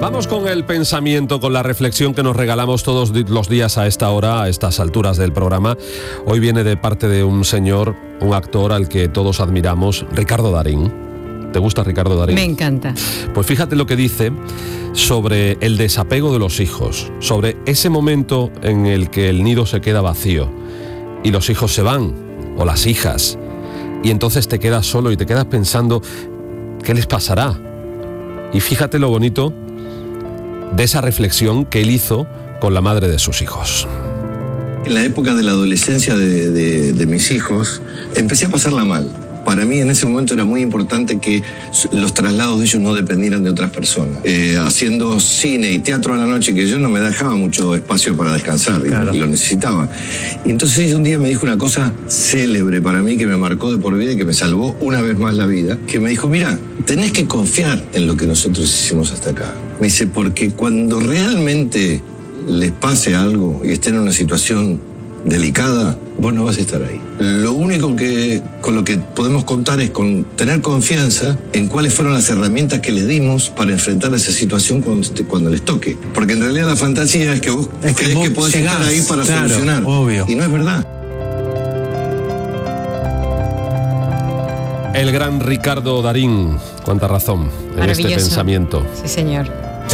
Vamos con el pensamiento, con la reflexión que nos regalamos todos los días a esta hora, a estas alturas del programa. Hoy viene de parte de un señor, un actor al que todos admiramos, Ricardo Darín. ¿Te gusta Ricardo Darín? Me encanta. Pues fíjate lo que dice sobre el desapego de los hijos, sobre ese momento en el que el nido se queda vacío y los hijos se van, o las hijas, y entonces te quedas solo y te quedas pensando, ¿qué les pasará? Y fíjate lo bonito de esa reflexión que él hizo con la madre de sus hijos. En la época de la adolescencia de mis hijos, empecé a pasarla mal. Para mí en ese momento era muy importante que los traslados de ellos no dependieran de otras personas. Haciendo cine y teatro a la noche, que yo no me dejaba mucho espacio para descansar, claro, y lo necesitaba. Y entonces ella un día me dijo una cosa célebre para mí, que me marcó de por vida y que me salvó una vez más la vida, que me dijo, mira, tenés que confiar en lo que nosotros hicimos hasta acá. Me dice, porque cuando realmente les pase algo y estén en una situación delicada, vos no vas a estar ahí. Lo único con lo que podemos contar es con tener confianza en cuáles fueron las herramientas que les dimos para enfrentar esa situación cuando les toque. Porque en realidad la fantasía es que vos creés que podés estar ahí para solucionar. Obvio. Y no es verdad. El gran Ricardo Darín, cuánta razón en este pensamiento. Sí, señor.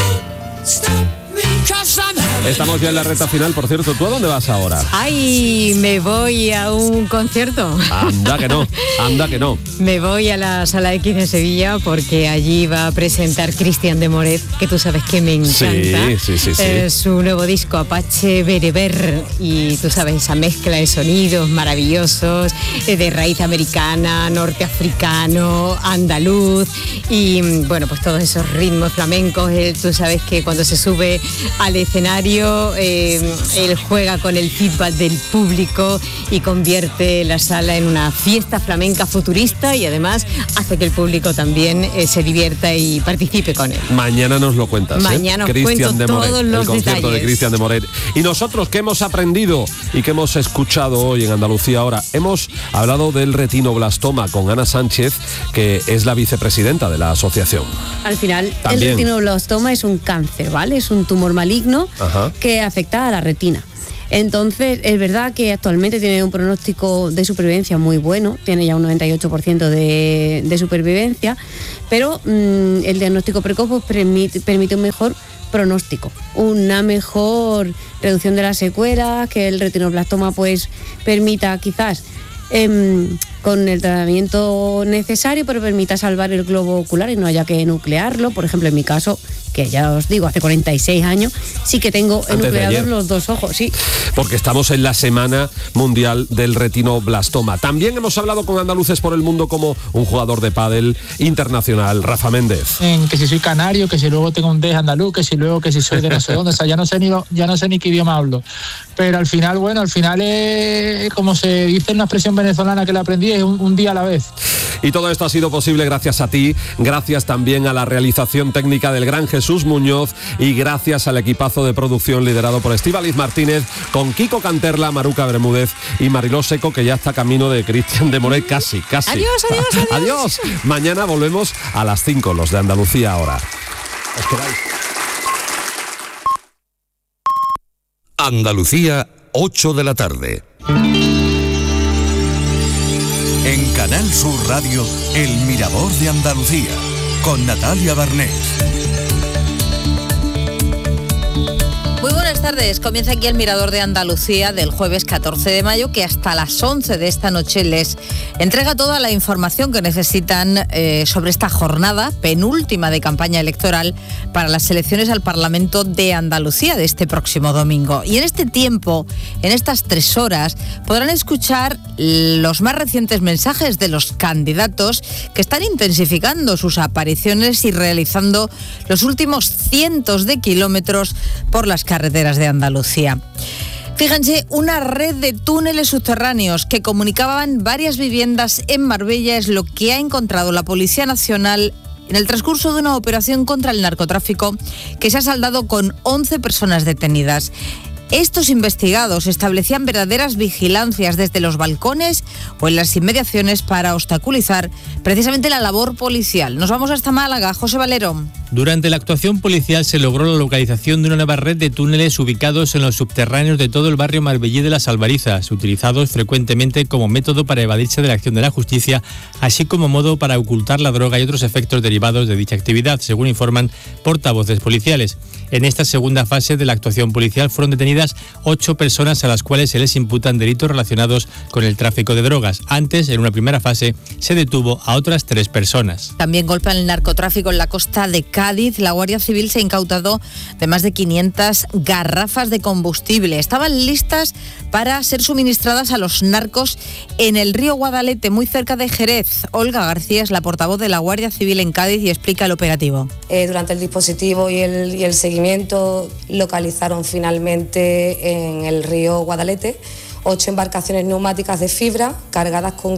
Estamos ya en la recta final, por cierto. ¿Tú a dónde vas ahora? ¡Ay! Me voy a un concierto. Anda que no, anda que no. Me voy a la Sala X de Sevilla porque allí va a presentar Cristian de Moret, que tú sabes que me encanta. Sí. Su nuevo disco Apache Bereber, y tú sabes, esa mezcla de sonidos maravillosos, de raíz americana, norteafricano, andaluz, y bueno, pues todos esos ritmos flamencos. Tú sabes que cuando se sube al escenario, él juega con el feedback del público y convierte la sala en una fiesta flamenca futurista, y además hace que el público también se divierta y participe con él. Mañana nos lo cuentas. Mañana os cuento todos los el concierto detalles de Cristian de Moret. Y nosotros, ¿qué hemos aprendido y qué hemos escuchado hoy en Andalucía Ahora? Hemos hablado del retinoblastoma con Ana Sánchez, que es la vicepresidenta de la asociación. Al final, también. El retinoblastoma es un cáncer, ¿vale? Es un tumor maligno. Ajá. Que afecta a la retina. Entonces, es verdad que actualmente tiene un pronóstico de supervivencia muy bueno, tiene ya un 98% de supervivencia, pero el diagnóstico precoz pues, permite un mejor pronóstico, una mejor reducción de las secuelas, que el retinoblastoma pues permita quizás con el tratamiento necesario, pero permita salvar el globo ocular y no haya que nuclearlo. Por ejemplo, en mi caso, que ya os digo, hace 46 años, sí que tengo enucleados los dos ojos, sí. Porque estamos en la Semana Mundial del Retinoblastoma. También hemos hablado con andaluces por el mundo, como un jugador de pádel internacional, Rafa Méndez. Que si soy canario, que si luego tengo un D andaluz, que si soy de no sé dónde, o sea, ya no sé ni qué idioma hablo. Pero al final, es como se dice en una expresión venezolana que la aprendí, es un día a la vez. Y todo esto ha sido posible gracias a ti, gracias también a la realización técnica del gran Jesús Muñoz y gracias al equipazo de producción liderado por Estíbaliz Martínez, con Kiko Canterla, Maruca Bermúdez y Mariló Seco, que ya está camino de Cristian de Moret, casi. Adiós. Mañana volvemos a las 5, los de Andalucía Ahora. ¿Os quedáis? Andalucía, 8 de la tarde. En Canal Sur Radio, El Mirador de Andalucía, con Natalia Barnés. Muy buenas tardes, comienza aquí el Mirador de Andalucía del jueves 14 de mayo, que hasta las 11 de esta noche les entrega toda la información que necesitan sobre esta jornada penúltima de campaña electoral para las elecciones al Parlamento de Andalucía de este próximo domingo. Y en este tiempo, en estas 3 horas, podrán escuchar los más recientes mensajes de los candidatos que están intensificando sus apariciones y realizando los últimos cientos de kilómetros por las carreteras de Andalucía. Fíjense, una red de túneles subterráneos que comunicaban varias viviendas en Marbella es lo que ha encontrado la Policía Nacional en el transcurso de una operación contra el narcotráfico que se ha saldado con 11 personas detenidas. Estos investigados establecían verdaderas vigilancias desde los balcones o en las inmediaciones para obstaculizar precisamente la labor policial. Nos vamos hasta Málaga, José Valero. Durante la actuación policial se logró la localización de una nueva red de túneles ubicados en los subterráneos de todo el barrio Marbellí de las Albarizas, utilizados frecuentemente como método para evadirse de la acción de la justicia, así como modo para ocultar la droga y otros efectos derivados de dicha actividad, según informan portavoces policiales. En esta segunda fase de la actuación policial fueron detenidas 8 personas a las cuales se les imputan delitos relacionados con el tráfico de drogas. Antes, en una primera fase, se detuvo a otras 3 personas. También golpean el narcotráfico en la costa de Cádiz. La Guardia Civil se ha incautado de más de 500 garrafas de combustible. Estaban listas para ser suministradas a los narcos en el río Guadalete, muy cerca de Jerez. Olga García es la portavoz de la Guardia Civil en Cádiz y explica el operativo. Durante el dispositivo y el seguimiento localizaron finalmente en el río Guadalete 8 embarcaciones neumáticas de fibra cargadas con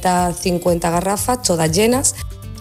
550 garrafas, todas llenas.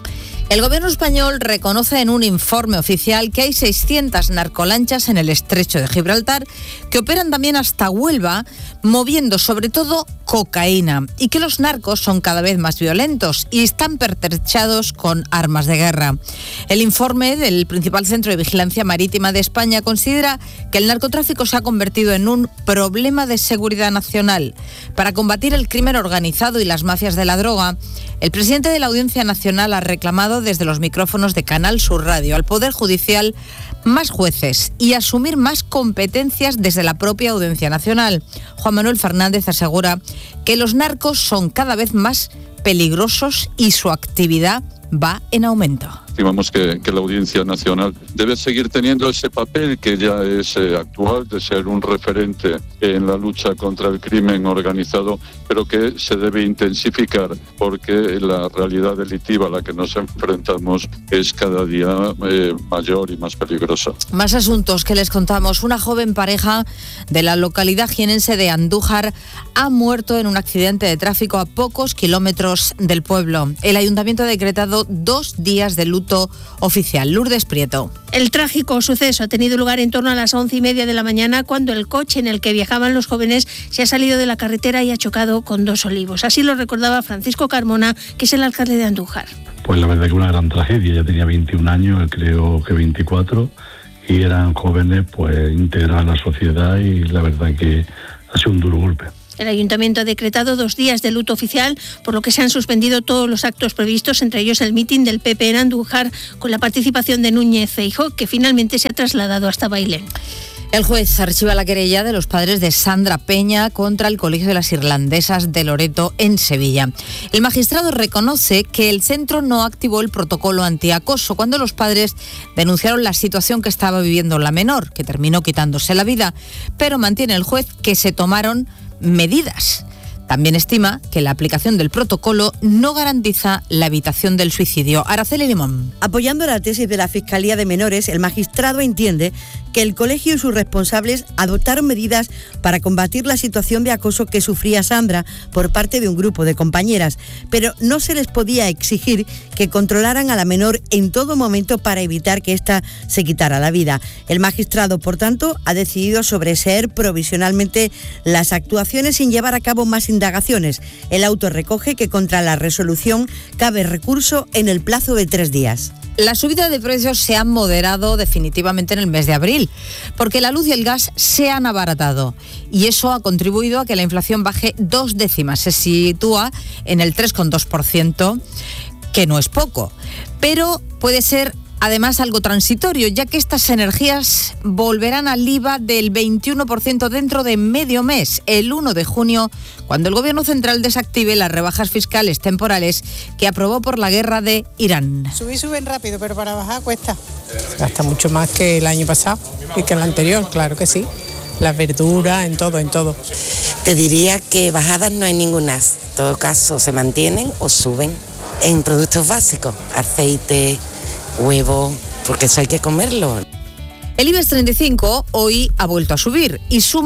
El gobierno español reconoce en un informe oficial que hay 600 narcolanchas en el estrecho de Gibraltar que operan también hasta Huelva, moviendo sobre todo cocaína, y que los narcos son cada vez más violentos y están pertrechados con armas de guerra. El informe del principal centro de vigilancia marítima de España considera que el narcotráfico se ha convertido en un problema de seguridad nacional. Para combatir el crimen organizado y las mafias de la droga, el presidente de la Audiencia Nacional ha reclamado desde los micrófonos de Canal Sur Radio al Poder Judicial más jueces y asumir más competencias desde la propia Audiencia Nacional. Juan Manuel Fernández asegura que los narcos son cada vez más peligrosos y su actividad va en aumento. Estimamos que la Audiencia Nacional debe seguir teniendo ese papel que ya es actual, de ser un referente en la lucha contra el crimen organizado, pero que se debe intensificar porque la realidad delictiva a la que nos enfrentamos es cada día mayor y más peligrosa. Más asuntos que les contamos. Una joven pareja de la localidad jienense de Andújar ha muerto en un accidente de tráfico a pocos kilómetros del pueblo. El ayuntamiento ha decretado 2 días de luto oficial. Lourdes Prieto. El trágico suceso ha tenido lugar en torno a las 11:30 de la mañana, cuando el coche en el que viajaban los jóvenes se ha salido de la carretera y ha chocado con 2 olivos. Así lo recordaba Francisco Carmona, que es el alcalde de Andújar. Pues la verdad que una gran tragedia. Ella tenía 21 años, él creo que 24, y eran jóvenes pues íntegros a la sociedad, y la verdad que ha sido un duro golpe. El ayuntamiento ha decretado 2 días de luto oficial, por lo que se han suspendido todos los actos previstos, entre ellos el mitin del PP en Andújar, con la participación de Núñez Feijóo, que finalmente se ha trasladado hasta Bailén. El juez archiva la querella de los padres de Sandra Peña contra el Colegio de las Irlandesas de Loreto en Sevilla. El magistrado reconoce que el centro no activó el protocolo antiacoso cuando los padres denunciaron la situación que estaba viviendo la menor, que terminó quitándose la vida, pero mantiene el juez que se tomaron medidas. También estima que la aplicación del protocolo no garantiza la evitación del suicidio. Araceli Limón. Apoyando la tesis de la Fiscalía de Menores, el magistrado entiende que el colegio y sus responsables adoptaron medidas para combatir la situación de acoso que sufría Sandra por parte de un grupo de compañeras, pero no se les podía exigir que controlaran a la menor en todo momento para evitar que ésta se quitara la vida. El magistrado, por tanto, ha decidido sobreseer provisionalmente las actuaciones sin llevar a cabo más indagaciones. El auto recoge que contra la resolución cabe recurso en el plazo de 3 días. La subida de precios se ha moderado definitivamente en el mes de abril, porque la luz y el gas se han abaratado, y eso ha contribuido a que la inflación baje 2 décimas. Se sitúa en el 3,2%, que no es poco, pero puede ser además algo transitorio, ya que estas energías volverán al IVA del 21% dentro de medio mes, el 1 de junio, cuando el Gobierno central desactive las rebajas fiscales temporales que aprobó por la guerra de Irán. Suben rápido, pero para bajar cuesta. Gasta mucho más que el año pasado y que el anterior, claro que sí. Las verduras, en todo. Te diría que bajadas no hay ninguna. En todo caso, se mantienen o suben en productos básicos, aceite, huevo, porque eso hay que comerlo. El IBEX 35 hoy ha vuelto a subir y suma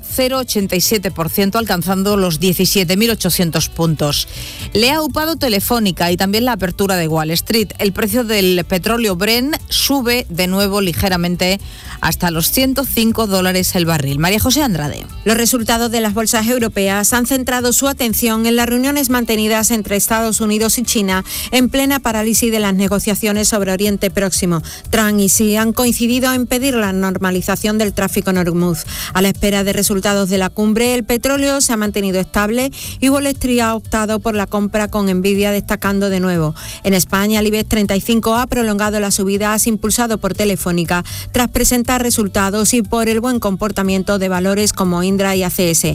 0,87%, alcanzando los 17.800 puntos. Le ha upado Telefónica y también la apertura de Wall Street. El precio del petróleo Brent sube de nuevo ligeramente hasta los $105 el barril. María José Andrade. Los resultados de las bolsas europeas han centrado su atención en las reuniones mantenidas entre Estados Unidos y China en plena parálisis de las negociaciones sobre Oriente Próximo. Trump y Xi han coincidido en pedir la normalización del tráfico en Hormuz. A la espera de resultados de la cumbre, el petróleo se ha mantenido estable y Wall Street ha optado por la compra con Nvidia, destacando de nuevo. En España, el IBEX 35 ha prolongado las subidas impulsado por Telefónica tras presentar resultados y por el buen comportamiento de valores como Indra y ACS.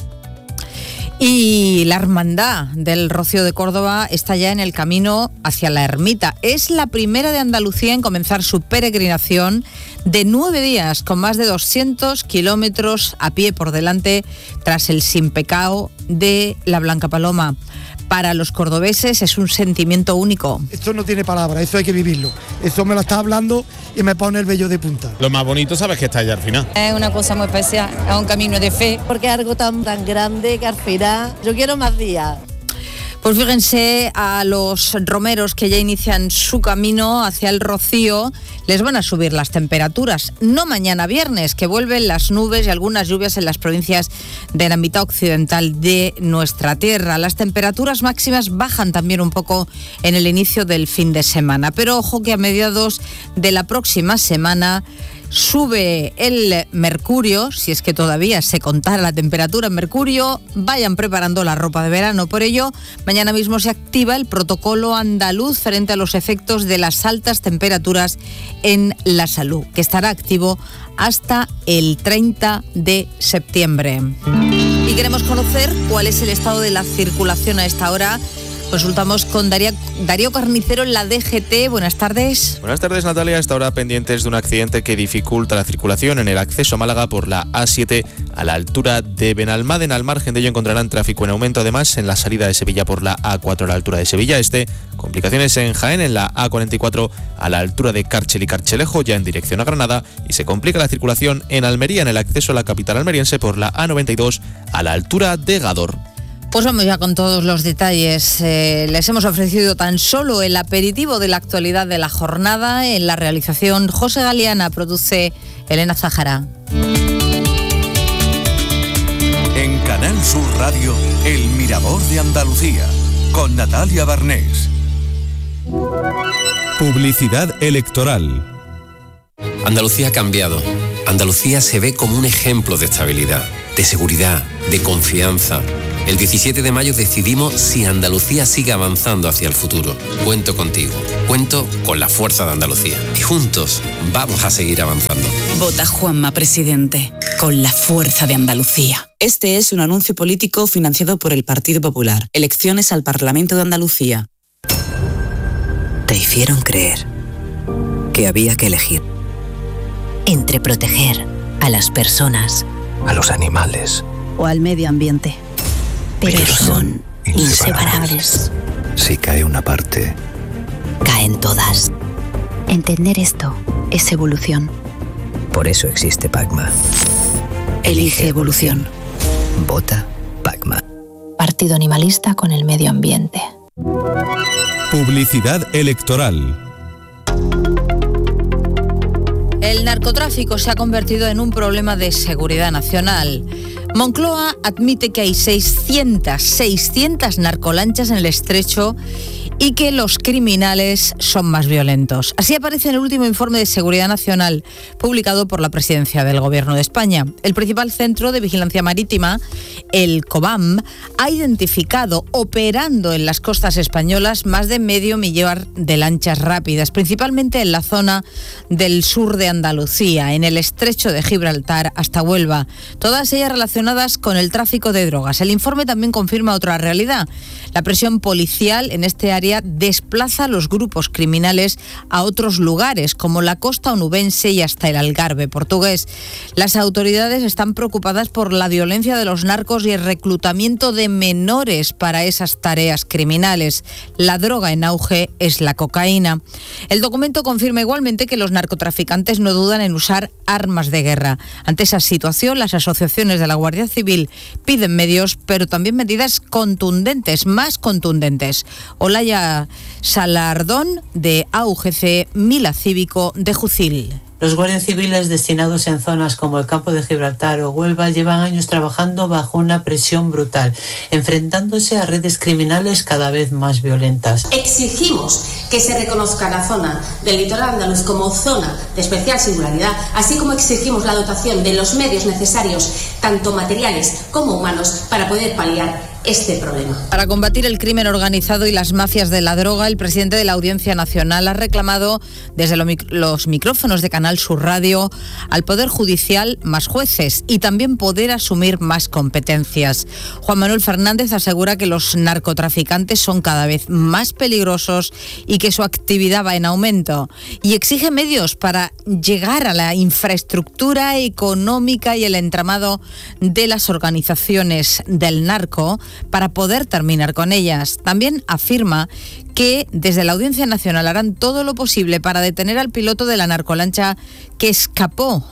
Y la Hermandad del Rocío de Córdoba está ya en el camino hacia la ermita. Es la primera de Andalucía en comenzar su peregrinación de 9 días, con más de 200 kilómetros a pie por delante, tras el Sin Pecado de la Blanca Paloma. Para los cordobeses es un sentimiento único. Esto no tiene palabras, eso hay que vivirlo. Eso me lo está hablando y me pone el vello de punta. Lo más bonito, sabes que está allá al final. Es una cosa muy especial, es un camino de fe. Porque es algo tan grande que al final yo quiero más días. Pues fíjense, a los romeros que ya inician su camino hacia el Rocío les van a subir las temperaturas. No mañana viernes, que vuelven las nubes y algunas lluvias en las provincias de la mitad occidental de nuestra tierra. Las temperaturas máximas bajan también un poco en el inicio del fin de semana. Pero ojo que a mediados de la próxima semana sube el mercurio, si es que todavía se contara la temperatura en mercurio. Vayan preparando la ropa de verano. Por ello, mañana mismo se activa el protocolo andaluz frente a los efectos de las altas temperaturas en la salud, que estará activo hasta el 30 de septiembre. Y queremos conocer cuál es el estado de la circulación a esta hora. Consultamos con Darío Carnicero en la DGT. Buenas tardes. Buenas tardes, Natalia. Hasta ahora pendientes de un accidente que dificulta la circulación en el acceso a Málaga por la A7 a la altura de Benalmádena. Al margen de ello encontrarán tráfico en aumento, además, en la salida de Sevilla por la A4 a la altura de Sevilla Este. Complicaciones en Jaén en la A44 a la altura de Cárchel y Carchelejo, ya en dirección a Granada. Y se complica la circulación en Almería en el acceso a la capital almeriense por la A92 a la altura de Gádor. Pues vamos ya con todos los detalles. Les hemos ofrecido tan solo el aperitivo de la actualidad de la jornada. En la realización, José Galeana, produce Elena Zahara. En Canal Sur Radio, El Mirador de Andalucía, con Natalia Barnés. Publicidad electoral. Andalucía ha cambiado. Andalucía se ve como un ejemplo de estabilidad, de seguridad, de confianza. El 17 de mayo decidimos si Andalucía sigue avanzando hacia el futuro. Cuento contigo, cuento con la fuerza de Andalucía. Y juntos vamos a seguir avanzando. Vota Juanma Presidente, con la fuerza de Andalucía. Este es un anuncio político financiado por el Partido Popular. Elecciones al Parlamento de Andalucía. Te hicieron creer que había que elegir entre proteger a las personas, a los animales o al medio ambiente. Pero son inseparables. Si cae una parte, caen todas. Entender esto es evolución. Por eso existe PACMA. Elige evolución. Vota PACMA. Partido Animalista con el medio ambiente. Publicidad electoral. El narcotráfico se ha convertido en un problema de seguridad nacional. Moncloa admite que hay 600 narcolanchas en el estrecho y que los criminales son más violentos. Así aparece en el último informe de Seguridad Nacional publicado por la Presidencia del Gobierno de España. El principal centro de vigilancia marítima, el COBAM, ha identificado operando en las costas españolas más de 500.000 de lanchas rápidas, principalmente en la zona del sur de Andalucía, en el estrecho de Gibraltar hasta Huelva, todas ellas relacionadas con el tráfico de drogas. El informe también confirma otra realidad. La presión policial en este área Fiscalía desplaza a los grupos criminales a otros lugares, como la costa onubense y hasta el Algarve portugués. Las autoridades están preocupadas por la violencia de los narcos y el reclutamiento de menores para esas tareas criminales. La droga en auge es la cocaína. El documento confirma igualmente que los narcotraficantes no dudan en usar armas de guerra. Ante esa situación, las asociaciones de la Guardia Civil piden medios, pero también medidas contundentes, más contundentes. Olaya Salardón, de AUGC Mila Cívico de Jucil. Los guardias civiles destinados en zonas como el campo de Gibraltar o Huelva llevan años trabajando bajo una presión brutal, enfrentándose a redes criminales cada vez más violentas. Exigimos que se reconozca la zona del litoral andaluz como zona de especial singularidad, así como exigimos la dotación de los medios necesarios, tanto materiales como humanos, para poder paliar este problema. Para combatir el crimen organizado y las mafias de la droga, el presidente de la Audiencia Nacional ha reclamado desde los micrófonos de Canal Sur Radio al Poder Judicial más jueces y también poder asumir más competencias. Juan Manuel Fernández asegura que los narcotraficantes son cada vez más peligrosos y que su actividad va en aumento, y exige medios para llegar a la infraestructura económica y el entramado de las organizaciones del narco para poder terminar con ellas. También afirma que desde la Audiencia Nacional harán todo lo posible para detener al piloto de la narcolancha que escapó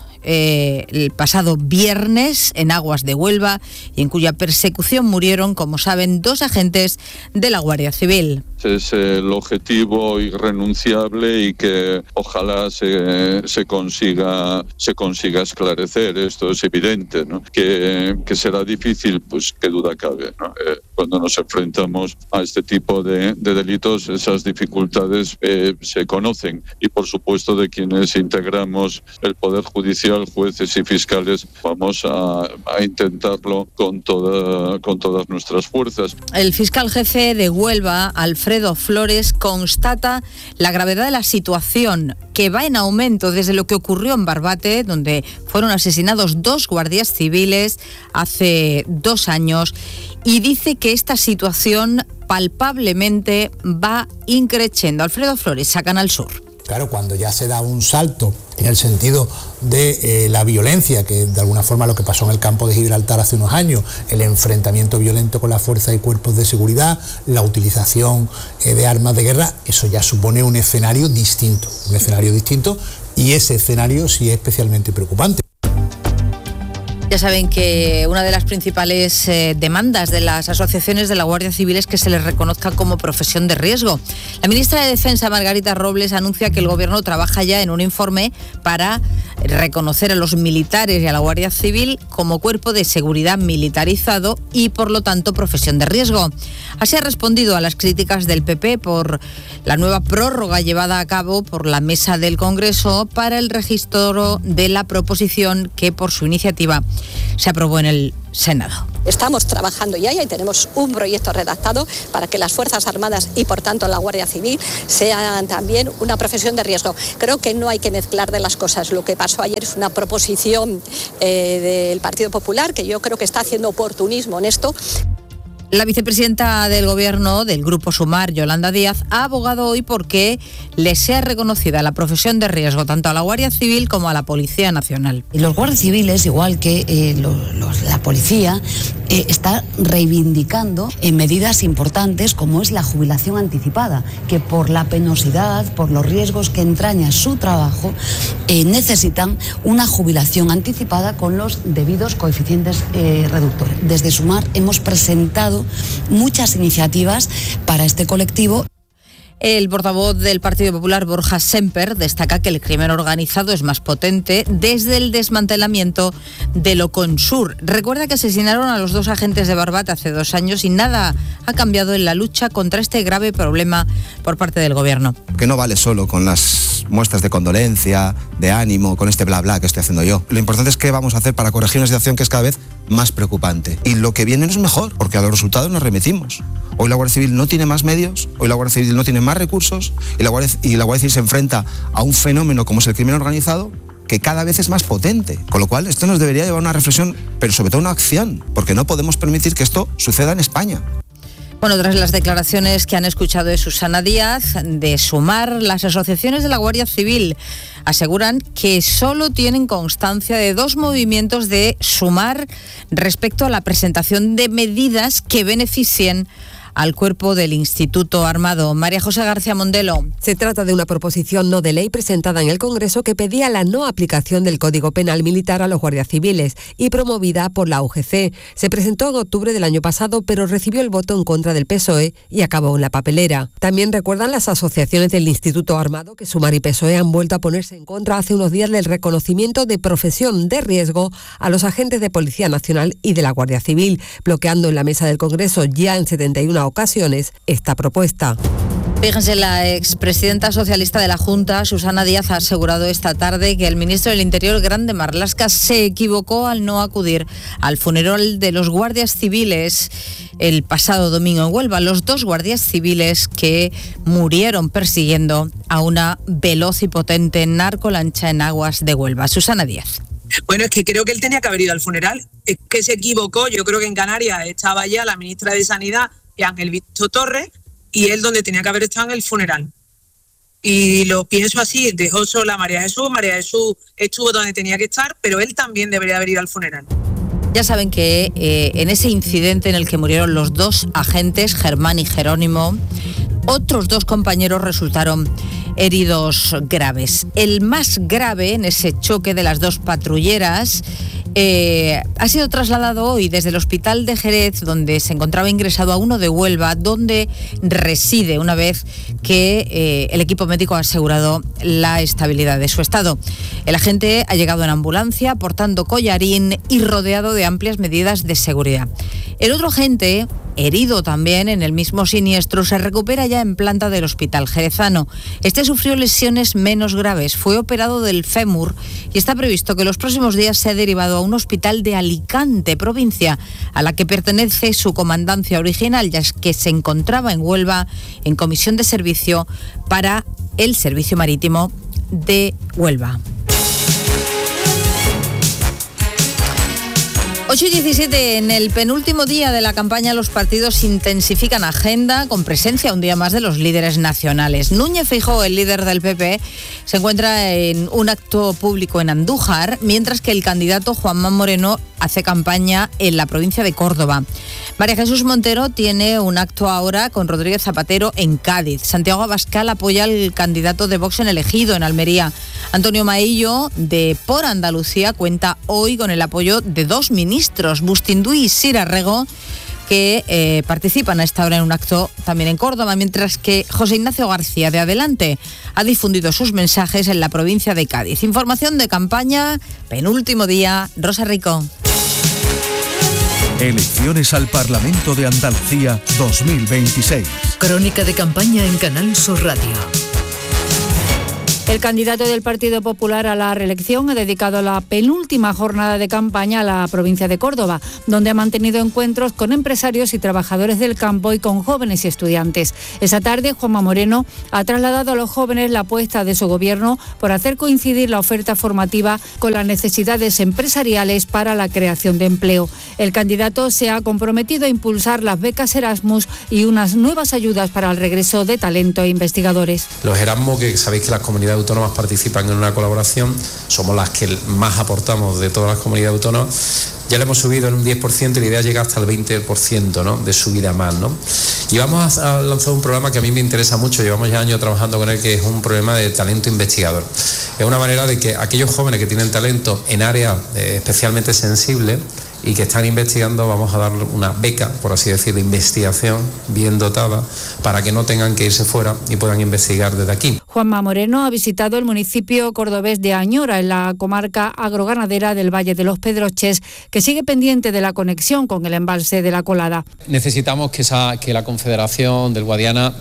el pasado viernes en aguas de Huelva y en cuya persecución murieron, como saben, 2 agentes de la Guardia Civil. Es el objetivo irrenunciable y que ojalá se consiga esclarecer. Esto es evidente, ¿no? Que será difícil, pues qué duda cabe, ¿no? Cuando nos enfrentamos a este tipo de delitos, esas dificultades se conocen, y por supuesto de quienes integramos el Poder Judicial, jueces y fiscales, vamos a intentarlo con todas nuestras fuerzas. El fiscal jefe de Huelva, Alfredo Flores, constata la gravedad de la situación, que va en aumento desde lo que ocurrió en Barbate, donde fueron asesinados 2 guardias civiles hace 2 años, y dice que esta situación palpablemente va increciendo. Alfredo Flores, a Canal Sur. Claro, cuando ya se da un salto en el sentido de la violencia, que de alguna forma lo que pasó en el campo de Gibraltar hace unos años, el enfrentamiento violento con las fuerzas y cuerpos de seguridad, la utilización de armas de guerra, eso ya supone un escenario distinto, y ese escenario sí es especialmente preocupante. Ya saben que una de las principales demandas de las asociaciones de la Guardia Civil es que se les reconozca como profesión de riesgo. La ministra de Defensa, Margarita Robles, anuncia que el Gobierno trabaja ya en un informe para reconocer a los militares y a la Guardia Civil como cuerpo de seguridad militarizado y, por lo tanto, profesión de riesgo. Así ha respondido a las críticas del PP por la nueva prórroga llevada a cabo por la Mesa del Congreso para el registro de la proposición que, por su iniciativa, se aprobó en el Senado. Estamos trabajando ya y tenemos un proyecto redactado para que las Fuerzas Armadas y, por tanto, la Guardia Civil sean también una profesión de riesgo. Creo que no hay que mezclar de las cosas. Lo que pasó ayer es una proposición del Partido Popular, que yo creo que está haciendo oportunismo en esto. La vicepresidenta del Gobierno del Grupo Sumar, Yolanda Díaz, ha abogado hoy porque le sea reconocida la profesión de riesgo tanto a la Guardia Civil como a la Policía Nacional. Y los guardias civiles, igual que la policía, está reivindicando medidas importantes como es la jubilación anticipada, que por la penosidad, por los riesgos que entraña su trabajo, necesitan una jubilación anticipada con los debidos coeficientes reductores. Desde Sumar hemos presentado muchas iniciativas para este colectivo. El portavoz del Partido Popular, Borja Semper, destaca que el crimen organizado es más potente desde el desmantelamiento de Loconsur. Recuerda que asesinaron a los 2 agentes de Barbate hace 2 años y nada ha cambiado en la lucha contra este grave problema por parte del Gobierno. Que no vale solo con las muestras de condolencia, de ánimo, con este bla bla que estoy haciendo yo. Lo importante es qué vamos a hacer para corregir una situación que es cada vez más preocupante. Y lo que viene no es mejor, porque a los resultados nos remitimos. Hoy la Guardia Civil no tiene más medios, hoy la Guardia Civil no tiene más recursos, y la Guardia Civil se enfrenta a un fenómeno como es el crimen organizado, que cada vez es más potente. Con lo cual, esto nos debería llevar a una reflexión, pero sobre todo una acción, porque no podemos permitir que esto suceda en España. Bueno, tras las declaraciones que han escuchado de Susana Díaz, de Sumar, las asociaciones de la Guardia Civil aseguran que solo tienen constancia de 2 movimientos de Sumar respecto a la presentación de medidas que beneficien al cuerpo del Instituto Armado. María José García Mondelo. Se trata de una proposición no de ley presentada en el Congreso que pedía la no aplicación del Código Penal Militar a los guardias civiles y promovida por la UGC. Se presentó en octubre del año pasado, pero recibió el voto en contra del PSOE y acabó en la papelera. También recuerdan las asociaciones del Instituto Armado que Sumar y PSOE han vuelto a ponerse en contra hace unos días del reconocimiento de profesión de riesgo a los agentes de Policía Nacional y de la Guardia Civil, bloqueando en la mesa del Congreso ya en 71 ocasiones esta propuesta. Fíjense, la expresidenta socialista de la Junta, Susana Díaz, ha asegurado esta tarde que el ministro del Interior, Grande Marlaska, se equivocó al no acudir al funeral de los guardias civiles el pasado domingo en Huelva, los 2 guardias civiles que murieron persiguiendo a una veloz y potente narcolancha en aguas de Huelva. Susana Díaz. Bueno, es que creo que él tenía que haber ido al funeral, es que se equivocó. Yo creo que en Canarias estaba ya la ministra de Sanidad, Ángel Víctor Torres, y él donde tenía que haber estado en el funeral. Y lo pienso así, dejó sola a María Jesús estuvo donde tenía que estar, pero él también debería haber ido al funeral. Ya saben que en ese incidente en el que murieron los 2 agentes, Germán y Jerónimo, otros 2 compañeros resultaron heridos graves. El más grave en ese choque de las 2 patrulleras ha sido trasladado hoy desde el hospital de Jerez, donde se encontraba ingresado, a uno de Huelva, donde reside, una vez que el equipo médico ha asegurado la estabilidad de su estado. El agente ha llegado en ambulancia, portando collarín y rodeado de amplias medidas de seguridad. El otro agente, herido también en el mismo siniestro, se recupera ya en planta del hospital jerezano. Este sufrió lesiones menos graves, fue operado del fémur y está previsto que los próximos días sea derivado a un hospital de Alicante, provincia a la que pertenece su comandancia original, ya que se encontraba en Huelva en comisión de servicio para el Servicio Marítimo de Huelva. 8:17, en el penúltimo día de la campaña los partidos intensifican agenda con presencia un día más de los líderes nacionales. Núñez Feijóo, el líder del PP, se encuentra en un acto público en Andújar, mientras que el candidato Juanma Moreno hace campaña en la provincia de Córdoba. María Jesús Montero tiene un acto ahora con Rodríguez Zapatero en Cádiz. Santiago Abascal apoya al candidato de Vox en el Ejido, en Almería. Antonio Maillo, de Por Andalucía, cuenta hoy con el apoyo de 2 ministros, Bustinduy y Sira Rego, que participan a esta hora en un acto también en Córdoba, mientras que José Ignacio García, de Adelante, ha difundido sus mensajes en la provincia de Cádiz. Información de campaña, penúltimo día. Rosa Rico. Elecciones al Parlamento de Andalucía 2026. Crónica de campaña en Canal Sur Radio. El candidato del Partido Popular a la reelección ha dedicado la penúltima jornada de campaña a la provincia de Córdoba, donde ha mantenido encuentros con empresarios y trabajadores del campo y con jóvenes y estudiantes. Esa tarde, Juanma Moreno ha trasladado a los jóvenes la apuesta de su gobierno por hacer coincidir la oferta formativa con las necesidades empresariales para la creación de empleo. El candidato se ha comprometido a impulsar las becas Erasmus y unas nuevas ayudas para el regreso de talento e investigadores. Los Erasmus, que sabéis que las comunidades autónomas participan en una colaboración, somos las que más aportamos de todas las comunidades autónomas. Ya le hemos subido en un 10% y la idea llega hasta el 20%, ¿no?, de subida más, ¿no? Y vamos a lanzar un programa que a mí me interesa mucho, llevamos ya años trabajando con él, que es un problema de talento investigador. Es una manera de que aquellos jóvenes que tienen talento en áreas especialmente sensibles y que están investigando, vamos a dar una beca, por así decir, de investigación bien dotada, para que no tengan que irse fuera y puedan investigar desde aquí. Juanma Moreno ha visitado el municipio cordobés de Añora, en la comarca agroganadera del Valle de los Pedroches, que sigue pendiente de la conexión con el embalse de la Colada. Necesitamos que la Confederación del Guadiana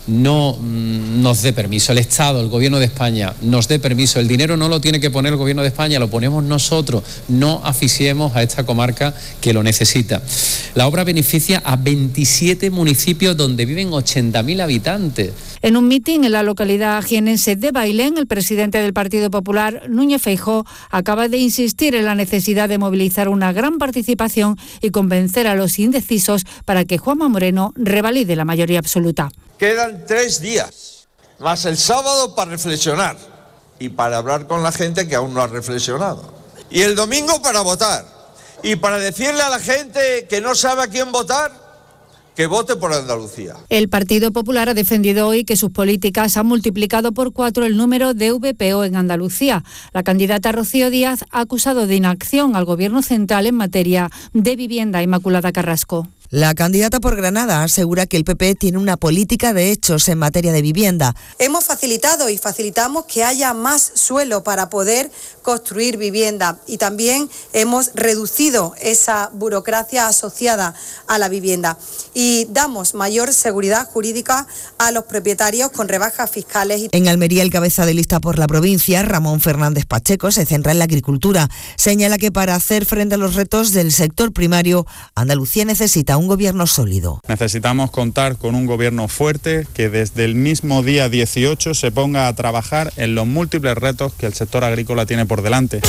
no nos dé permiso, el Estado, el Gobierno de España nos dé permiso, el dinero no lo tiene que poner el Gobierno de España, lo ponemos nosotros, no asfixiemos a esta comarca que lo necesita. La obra beneficia a 27 municipios donde viven 80.000 habitantes. En un mitin en la localidad jienense de Bailén, el presidente del Partido Popular, Núñez Feijóo, acaba de insistir en la necesidad de movilizar una gran participación y convencer a los indecisos para que Juanma Moreno revalide la mayoría absoluta. Quedan 3 días, más el sábado para reflexionar y para hablar con la gente que aún no ha reflexionado. Y el domingo para votar y para decirle a la gente que no sabe a quién votar, que vote por Andalucía. El Partido Popular ha defendido hoy que sus políticas han multiplicado por 4 el número de VPO en Andalucía. La candidata Rocío Díaz ha acusado de inacción al Gobierno central en materia de vivienda. Inmaculada Carrasco. La candidata por Granada asegura que el PP tiene una política de hechos en materia de vivienda. Hemos facilitado y facilitamos que haya más suelo para poder construir vivienda y también hemos reducido esa burocracia asociada a la vivienda y damos mayor seguridad jurídica a los propietarios con rebajas fiscales. En Almería, el cabeza de lista por la provincia, Ramón Fernández Pacheco, se centra en la agricultura. Señala que para hacer frente a los retos del sector primario, Andalucía necesita un gobierno sólido. Necesitamos contar con un gobierno fuerte que desde el mismo día 18 se ponga a trabajar en los múltiples retos que el sector agrícola tiene por delante.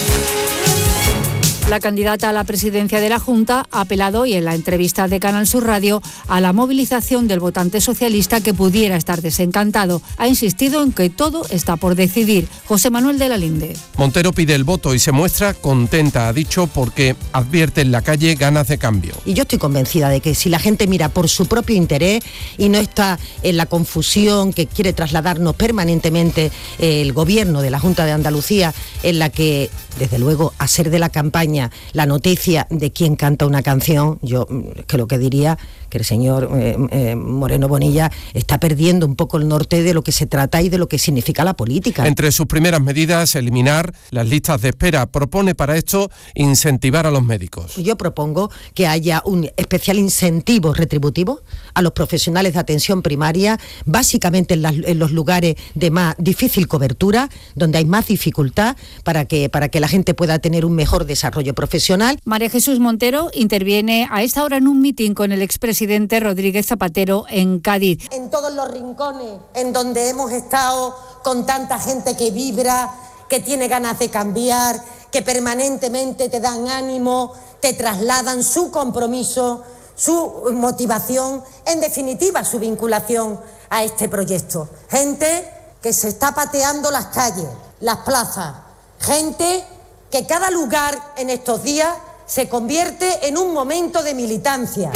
La candidata a la presidencia de la Junta ha apelado hoy en la entrevista de Canal Sur Radio a la movilización del votante socialista que pudiera estar desencantado. Ha insistido en que todo está por decidir. José Manuel de la Linde. Montero pide el voto y se muestra contenta, ha dicho, porque advierte en la calle ganas de cambio. Y yo estoy convencida de que si la gente mira por su propio interés y no está en la confusión que quiere trasladarnos permanentemente el gobierno de la Junta de Andalucía, en la que, desde luego, a ser de la campaña la noticia de quién canta una canción, yo creo que diría que el señor Moreno Bonilla está perdiendo un poco el norte de lo que se trata y de lo que significa la política. Entre sus primeras medidas, eliminar las listas de espera. Propone para esto incentivar a los médicos. Yo propongo que haya un especial incentivo retributivo a los profesionales de atención primaria, básicamente en los lugares de más difícil cobertura, donde hay más dificultad, para que la gente pueda tener un mejor desarrollo profesional. María Jesús Montero interviene a esta hora en un mitin con el expresidente Rodríguez Zapatero en Cádiz. En todos los rincones en donde hemos estado con tanta gente que vibra, que tiene ganas de cambiar, que permanentemente te dan ánimo, te trasladan su compromiso, su motivación, en definitiva su vinculación a este proyecto. Gente que se está pateando las calles, las plazas, gente que cada lugar en estos días se convierte en un momento de militancia.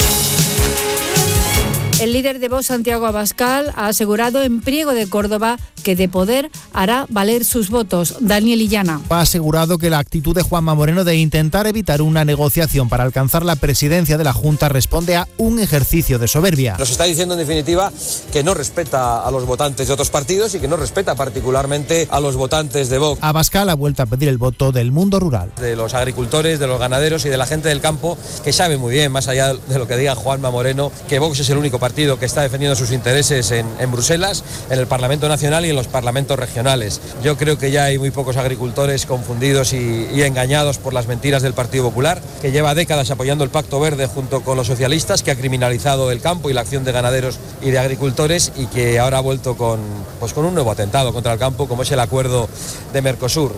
El líder de Vox, Santiago Abascal, ha asegurado en Priego de Córdoba que de poder hará valer sus votos. Daniel Illana. Ha asegurado que la actitud de Juanma Moreno de intentar evitar una negociación para alcanzar la presidencia de la Junta responde a un ejercicio de soberbia. Nos está diciendo en definitiva que no respeta a los votantes de otros partidos y que no respeta particularmente a los votantes de Vox. Abascal ha vuelto a pedir el voto del mundo rural. De los agricultores, de los ganaderos y de la gente del campo que sabe muy bien, más allá de lo que diga Juanma Moreno, que Vox es el único partido que está defendiendo sus intereses en Bruselas, en el Parlamento Nacional y en los parlamentos regionales. Yo creo que ya hay muy pocos agricultores confundidos y engañados por las mentiras del Partido Popular, que lleva décadas apoyando el Pacto Verde junto con los socialistas, que ha criminalizado el campo y la acción de ganaderos y de agricultores y que ahora ha vuelto con un nuevo atentado contra el campo, como es el acuerdo de Mercosur.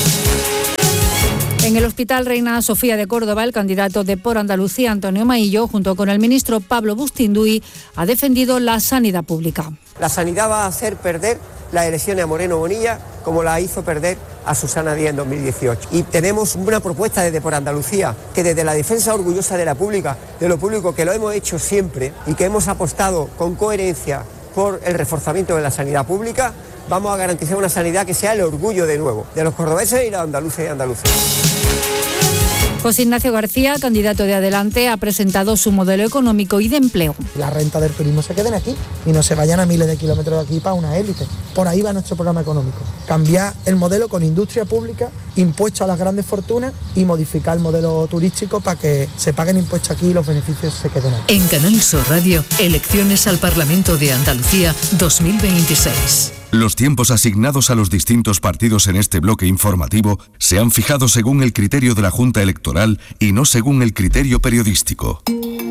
En el Hospital Reina Sofía de Córdoba, el candidato de Por Andalucía, Antonio Maillo, junto con el ministro Pablo Bustinduy, ha defendido la sanidad pública. La sanidad va a hacer perder las elecciones a Moreno Bonilla como la hizo perder a Susana Díaz en 2018. Y tenemos una propuesta desde Por Andalucía, que desde la defensa orgullosa de la pública, de lo público, que lo hemos hecho siempre y que hemos apostado con coherencia por el reforzamiento de la sanidad pública, vamos a garantizar una sanidad que sea el orgullo de nuevo, de los cordobeses y los andaluces y andaluzas. José Ignacio García, candidato de Adelante, ha presentado su modelo económico y de empleo. La renta del turismo se queden aquí y no se vayan a miles de kilómetros de aquí para una élite. Por ahí va nuestro programa económico. Cambiar el modelo con industria pública impuestos a las grandes fortunas y modificar el modelo turístico para que se paguen impuestos aquí y los beneficios se queden aquí. En Canal Sur Radio, elecciones al Parlamento de Andalucía 2026. Los tiempos asignados a los distintos partidos en este bloque informativo se han fijado según el criterio de la Junta Electoral y no según el criterio periodístico.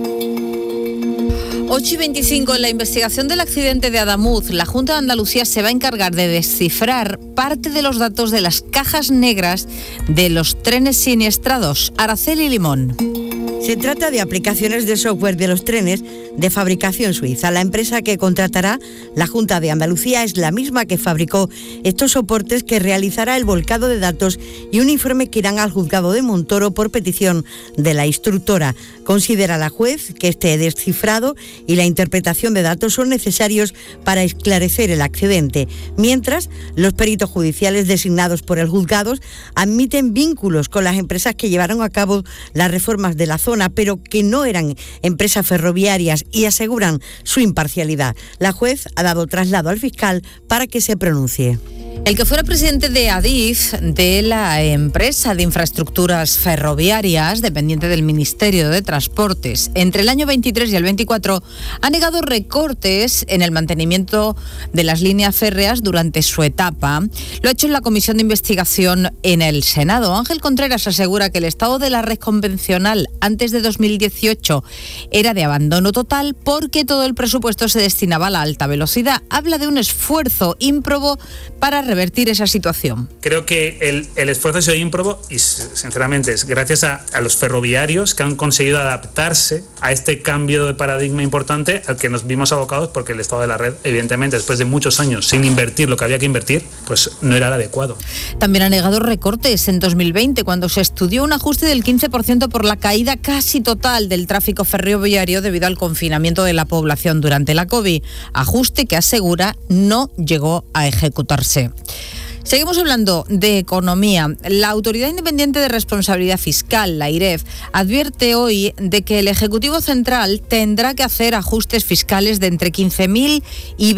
8:25, en la investigación del accidente de Adamuz, la Junta de Andalucía se va a encargar de descifrar parte de los datos de las cajas negras de los trenes siniestrados. Araceli Limón. Se trata de aplicaciones de software de los trenes de fabricación suiza. La empresa que contratará la Junta de Andalucía es la misma que fabricó estos soportes, que realizará el volcado de datos y un informe que irán al juzgado de Montoro por petición de la instructora. Considera la juez que este descifrado y la interpretación de datos son necesarios para esclarecer el accidente, mientras los peritos judiciales designados por el juzgado admiten vínculos con las empresas que llevaron a cabo las reformas de la zona, pero que no eran empresas ferroviarias, y aseguran su imparcialidad. La juez ha dado traslado al fiscal para que se pronuncie. El que fuera presidente de Adif, de la empresa de infraestructuras ferroviarias, dependiente del Ministerio de Transportes, entre el año 23 y el 24, ha negado recortes en el mantenimiento de las líneas férreas durante su etapa. Lo ha hecho en la Comisión de Investigación en el Senado. Ángel Contreras asegura que el estado de la red convencional antes de 2018 era de abandono total porque todo el presupuesto se destinaba a la alta velocidad. Habla de un esfuerzo ímprobo para revertir esa situación. Creo que el esfuerzo ha sido ímprobo y sinceramente es gracias a los ferroviarios que han conseguido adaptarse a este cambio de paradigma importante al que nos vimos abocados, porque el estado de la red, evidentemente, después de muchos años sin invertir lo que había que invertir, pues no era el adecuado. También ha negado recortes en 2020, cuando se estudió un ajuste del 15% por la caída casi total del tráfico ferroviario debido al confinamiento de la población durante la COVID, ajuste que asegura no llegó a ejecutarse. Seguimos hablando de economía. La Autoridad Independiente de Responsabilidad Fiscal, la AIREF, advierte hoy de que el Ejecutivo Central tendrá que hacer ajustes fiscales de entre 15.000 y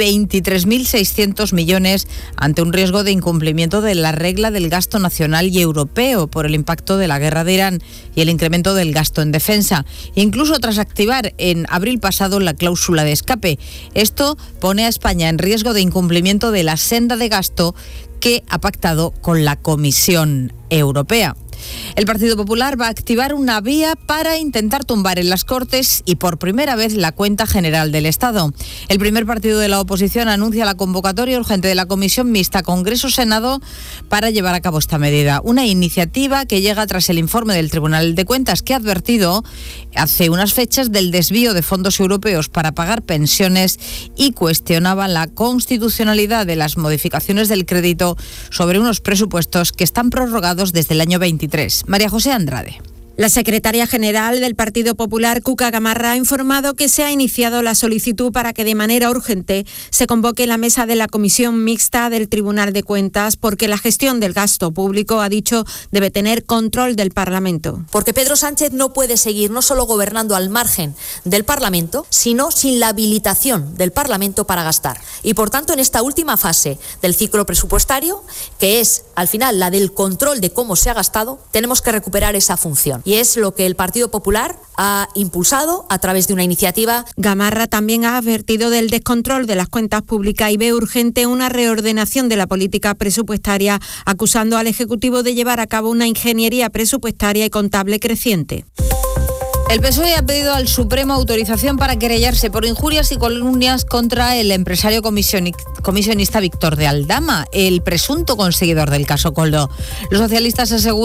23.600 millones ante un riesgo de incumplimiento de la regla del gasto nacional y europeo por el impacto de la guerra de Irán y el incremento del gasto en defensa, incluso tras activar en abril pasado la cláusula de escape. Esto pone a España en riesgo de incumplimiento de la senda de gasto que ha pactado con la Comisión Europea. El Partido Popular va a activar una vía para intentar tumbar en las Cortes y por primera vez la cuenta general del Estado. El primer partido de la oposición anuncia la convocatoria urgente de la Comisión Mixta Congreso-Senado para llevar a cabo esta medida. Una iniciativa que llega tras el informe del Tribunal de Cuentas, que ha advertido hace unas fechas del desvío de fondos europeos para pagar pensiones y cuestionaba la constitucionalidad de las modificaciones del crédito sobre unos presupuestos que están prorrogados desde el año 23. María José Andrade. La secretaria general del Partido Popular, Cuca Gamarra, ha informado que se ha iniciado la solicitud para que de manera urgente se convoque la mesa de la Comisión Mixta del Tribunal de Cuentas, porque la gestión del gasto público, ha dicho, debe tener control del Parlamento. Porque Pedro Sánchez no puede seguir no solo gobernando al margen del Parlamento, sino sin la habilitación del Parlamento para gastar. Y por tanto, en esta última fase del ciclo presupuestario, que es al final la del control de cómo se ha gastado, tenemos que recuperar esa función. Y es lo que el Partido Popular ha impulsado a través de una iniciativa. Gamarra también ha advertido del descontrol de las cuentas públicas y ve urgente una reordenación de la política presupuestaria, acusando al Ejecutivo de llevar a cabo una ingeniería presupuestaria y contable creciente. El PSOE ha pedido al Supremo autorización para querellarse por injurias y calumnias contra el empresario comisionista Víctor de Aldama, el presunto conseguidor del caso Coldo. Los socialistas aseguran